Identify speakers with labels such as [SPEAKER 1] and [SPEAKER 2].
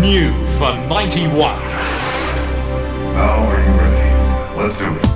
[SPEAKER 1] new for 91.
[SPEAKER 2] Now are you ready? Let's do it.